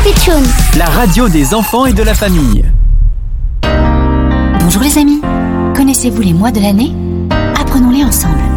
Pitchoun, la radio des enfants et de la famille. Bonjour les amis, connaissez-vous les mois de l'année ? Apprenons-les ensemble.